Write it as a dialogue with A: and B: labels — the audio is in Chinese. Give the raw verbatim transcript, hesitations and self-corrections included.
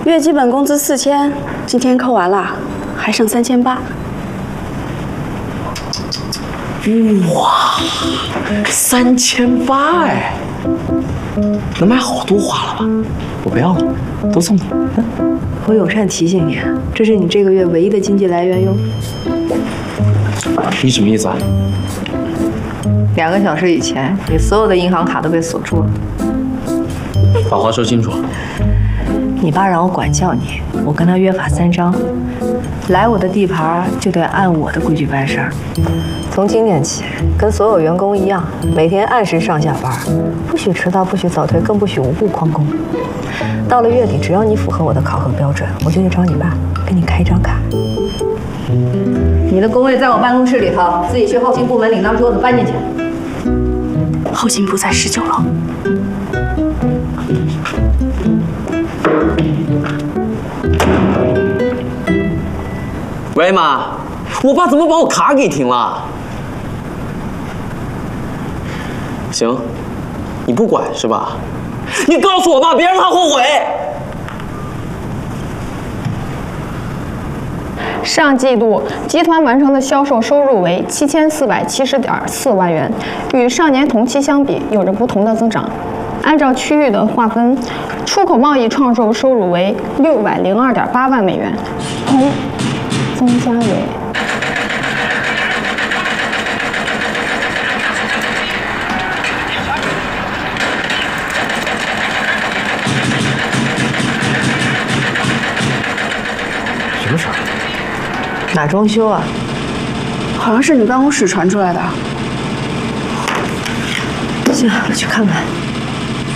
A: 月基本工资四千，今天扣完了，还剩三千八。
B: 哇，三千八哎，能买好多花了吧？我不要了，都送你。嗯、
C: 我友善提醒你，这是你这个月唯一的经济来源哟。
B: 你什么意思啊？
C: 两个小时以前，你所有的银行卡都被锁住了。
B: 把话说清楚。
C: 你爸让我管教你，我跟他约法三章，来我的地盘就得按我的规矩办事儿。从今天起，跟所有员工一样，每天按时上下班，不许迟到，不许早退，更不许无故旷工。到了月底，只要你符合我的考核标准，我就去找你爸，给你开张卡。你的工位在我办公室里头，自己去后勤部门领张桌子搬进去。
A: 后勤部在十九楼。
B: 喂，妈，我爸怎么把我卡给停了？行，你不管是吧？你告诉我爸，别让他后悔。
D: 上季度集团完成的销售收入为七千四百七十点四万元，与上年同期相比有着不同的增长。按照区域的划分，出口贸易创收收入为六百零二点八万美元，同增加为。
B: 什么事儿？
C: 哪装修啊？
A: 好像是你办公室传出来的。
C: 行，我去看看。